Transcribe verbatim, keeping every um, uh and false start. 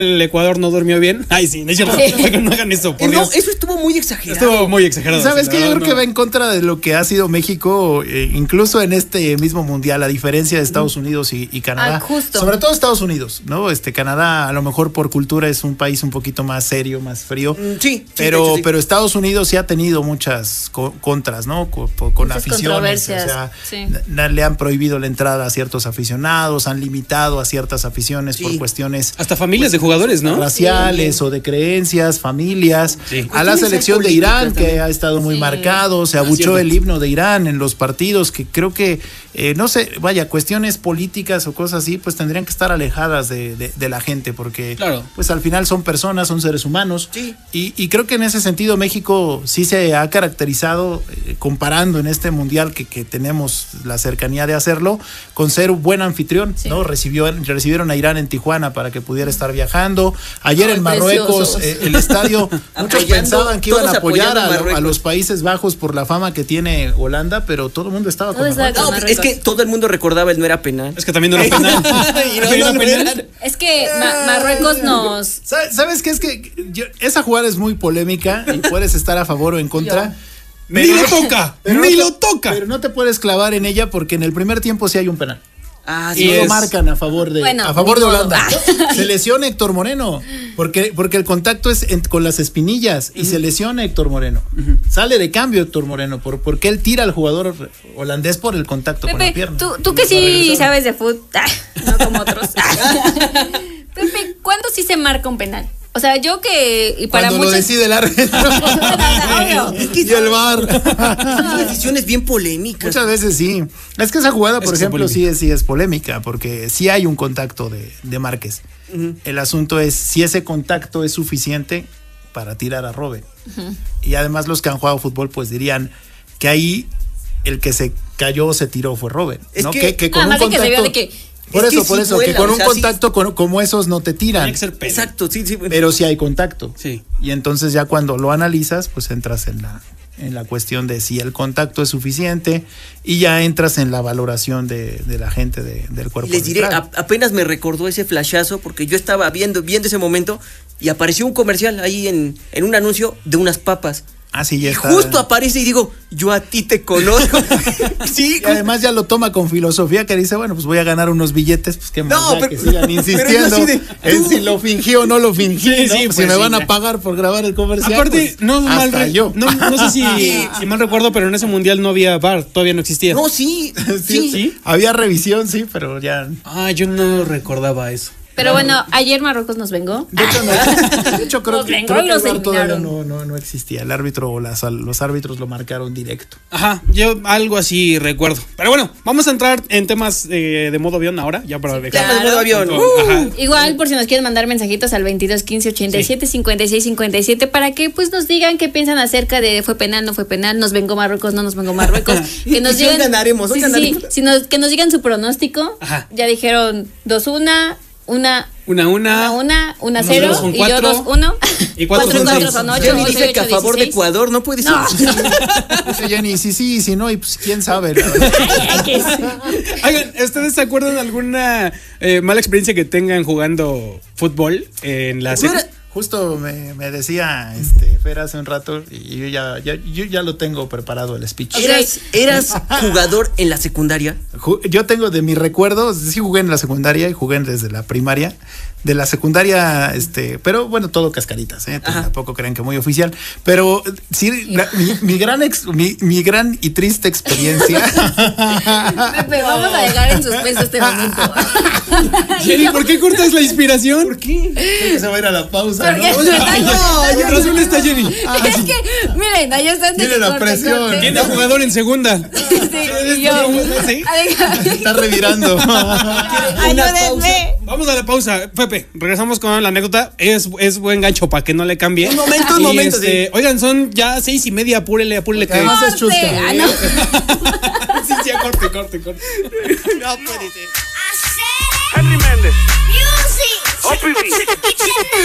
el Ecuador no durmió bien. Ay, sí, no es cierto. Sí. No hagan eso, por no, Dios. Eso estuvo muy exagerado. Estuvo muy exagerado. ¿Sabes sí, qué? no, Yo creo no. que va en contra de lo que ha sido México, eh, incluso en este mismo mundial, a diferencia de Estados Unidos y, y Canadá. Ah, justo. Sobre todo Estados Unidos, ¿no? Este Canadá, a lo mejor por cultura es un país un poquito más serio, más frío. Mm, sí, pero, sí, hecho, sí. pero Estados Unidos sí ha tenido muchas co contras, ¿no? Con, con Muchas aficiones. O sea, sí. le han prohibido la entrada a ciertos aficionados, han limitado a ciertas aficiones sí. por cuestiones. Hasta familias pues, de jugadores, ¿no? Raciales sí. o de creencias, familias. Sí. A la selección de Irán, que ha estado muy sí. marcado, se abuchó el himno de Irán en los partidos, que creo que, eh, no sé, vaya, cuestiones políticas o cosas así, pues tendrían que estar alejadas de, de, de la gente, porque claro. pues al final son personas, son seres humanos. Sí. Y, y creo que en ese sentido México sí se ha caracterizado, eh, comparando en este mundial que, que tenemos la cercanía de hacerlo, con ser un buen anfitrión, sí. ¿no? Recibió, recibieron a Irán en Tijuana para que pudiera estar viajando. Ayer oh, en Marruecos, eh, el estadio, muchos pensaban que iban a apoyar a, a, a los Países Bajos por la fama que tiene Holanda, pero todo el mundo estaba con Marruecos. No, es que todo el mundo recordaba el no era penal. Es que también no era penal. y no, no, no, no era penal. Es que Ma Marruecos nos... ¿Sabes qué? Es que yo, esa jugada es muy polémica y puedes estar a favor o en contra. Yo. Pero, ¡ni lo toca! ¡Ni no lo toca! Pero no te puedes clavar en ella porque en el primer tiempo sí hay un penal. Ah, sí, y lo es... marcan a favor de, bueno, a favor de Holanda. Ah. Se lesiona Héctor Moreno porque, porque el contacto es en, con las espinillas y uh-huh. se lesiona Héctor Moreno. Uh-huh. Sale de cambio Héctor Moreno por, porque él tira al jugador holandés por el contacto Pepe, con la pierna. Tú, tú que sí sabes de fútbol, no como otros. Pepe, ¿cuándo sí se marca un penal? O sea, yo que... Y para Cuando muchos... lo decide el árbitro. es que y el V A R. Son decisiones bien polémicas. Muchas veces sí. Es que esa jugada, por es ejemplo, sí es, sí es polémica, porque sí hay un contacto de, de Márquez. Uh-huh. El asunto es si ese contacto es suficiente para tirar a Robben. Uh-huh. Y además los que han jugado fútbol pues dirían que ahí el que se cayó se tiró fue Robben. Es ¿no? que, que, que con ah, un contacto... Que se de que... Por es eso, que por sí eso, vuela, que con o un sea, contacto sí. con, como esos no te tiran. Exacto, sí, sí. Pero sí hay contacto. Sí. Y entonces ya cuando lo analizas, pues entras en la, en la cuestión de si el contacto es suficiente y ya entras en la valoración de, de la gente de, del cuerpo. Les diré, a, apenas me recordó ese flashazo porque yo estaba viendo, viendo ese momento y apareció un comercial ahí en, en un anuncio de unas papas. Ah, sí, ya y está. Justo aparece y digo, yo a ti te conozco. Sí, y además ya lo toma con filosofía que dice, bueno, pues voy a ganar unos billetes, pues que, no, pero, que sigan insistiendo de, en si lo fingí o no lo fingí. Sí, ¿no? sí, pues si me sí, van ya. a pagar por grabar el comercial. Aparte, pues, no mal re, yo. No, no sé si, si mal recuerdo, pero en ese mundial no había V A R, todavía no existía. No, sí, sí, sí. sí. Había revisión, sí, pero ya. Ah, yo no recordaba eso. Pero bueno, ayer Marruecos nos vengó. De hecho, no, de hecho creo, nos que, vengó creo y que los el V A R todavía eliminaron. no, no, no existía. El árbitro o las, los árbitros lo marcaron directo. Ajá, yo algo así recuerdo. Pero bueno, vamos a entrar en temas eh, de modo avión ahora, ya para sí, dejar. claro. de modo avión. Uh, Ajá. Igual por si nos quieren mandar mensajitos al veintidós quince ochenta y siete cincuenta y seis cincuenta y siete para que pues nos digan qué piensan acerca de fue penal, no fue penal, nos vengó Marruecos, no nos vengó Marruecos. Que nos digan, ganaremos, sí, ganaremos. Sí, sí, nos, que nos digan su pronóstico. Ajá. Ya dijeron dos una, una Una, una. Una, una, una cero. Son y cuatro, yo dos, uno. Y cuatro, cuatro, son cuatro seis. son ocho. Jenny ocho, dice ocho, que a favor dieciséis. de Ecuador no puede ser. No. Dice Jenny, sí, sí, sí, no, y pues quién sabe. Oigan, ¿ustedes se acuerdan de alguna eh, mala experiencia que tengan jugando fútbol en la serie? Justo me, me decía este Fer hace un rato y yo ya, ya, yo ya lo tengo preparado el speech. ¿Eras, ¿Eras jugador en la secundaria? Yo tengo de mis recuerdos, sí jugué en la secundaria y jugué desde la primaria. De la secundaria, este, pero bueno, todo cascaritas, ¿eh? Tampoco crean que muy oficial. Pero sí, la, mi, mi gran ex, mi, mi gran y triste experiencia. Pepe, vamos a dejar en suspenso este momento. Jenny, ¿por qué cortas la inspiración? ¿Por qué? Creo que se va a ir a la pausa, ¿no? Oye, no, no, razón está Jenny. Ah, es sí. que, miren, allá están. Tiene la corte, presión. Corte. Tiene jugador en segunda. Sí, sí, yo. ¿Sí? Está revirando. Ayúdenme. Vamos a la pausa. Pepe, regresamos con la anécdota. Es, es buen gancho para que no le cambie. Un momento, un momento. Este, sí. Oigan, son ya seis y media. Apúrele, apúrele. Que además es chusca. Ah, no. Sí, sí, corte, corte, corte. No puede ser. Henry Méndez. Music.